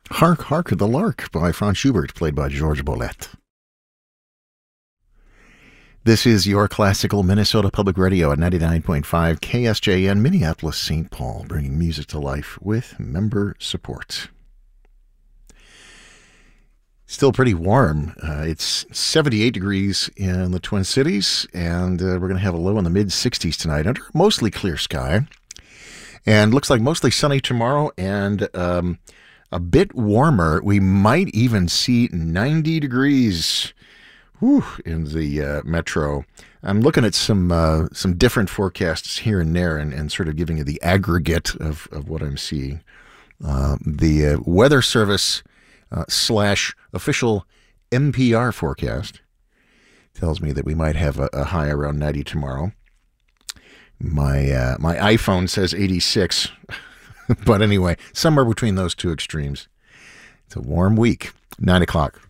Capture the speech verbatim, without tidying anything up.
Hark, Hark, the Lark by Franz Schubert, played by Georges Bolet. This is your classical Minnesota Public Radio at ninety-nine point five K S J N, Minneapolis, Saint Paul, bringing music to life with member support. Still pretty warm. Uh, it's seventy-eight degrees in the Twin Cities, and uh, we're going to have a low in the mid sixties tonight under mostly clear sky. And looks like mostly sunny tomorrow and um, a bit warmer. We might even see ninety degrees whew, in the uh, metro. I'm looking at some uh, some different forecasts here and there and, and sort of giving you the aggregate of, of what I'm seeing. Uh, the uh, Weather Service uh, slash official N P R forecast tells me that we might have a, a high around ninety tomorrow. My uh, my iPhone says eighty-six, but anyway, somewhere between those two extremes. It's a warm week. Nine o'clock.